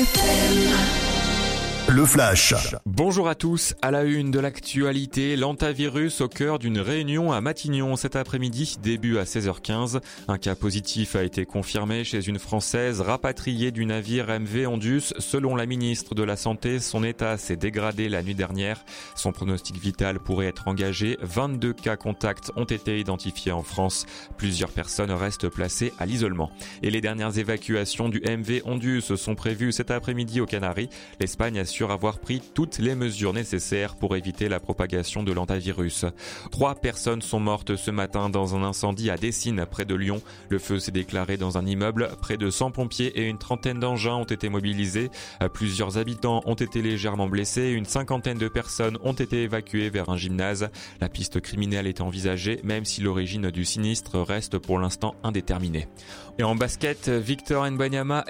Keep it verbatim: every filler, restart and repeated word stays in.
Le Flash. Bonjour à tous, à la une de l'actualité, l'hantavirus au cœur d'une réunion à Matignon cet après-midi, début à seize heures quinze. Un cas positif a été confirmé chez une Française rapatriée du navire M V Ondus. Selon la ministre de la Santé, son état s'est dégradé la nuit dernière. Son pronostic vital pourrait être engagé. vingt-deux cas contacts ont été identifiés en France. Plusieurs personnes restent placées à l'isolement. Et les dernières évacuations du M V Ondus sont prévues cet après-midi aux Canaries. L'Espagne assure avoir pris toutes les mesures nécessaires pour éviter la propagation de l'hantavirus. Trois personnes sont mortes ce matin dans un incendie à Dessines, près de Lyon. Le feu s'est déclaré dans un immeuble. Près de cent pompiers et une trentaine d'engins ont été mobilisés. Plusieurs habitants ont été légèrement blessés. Une cinquantaine de personnes ont été évacuées vers un gymnase. La piste criminelle est envisagée, même si l'origine du sinistre reste pour l'instant indéterminée. Et en basket, Victor Wembanyama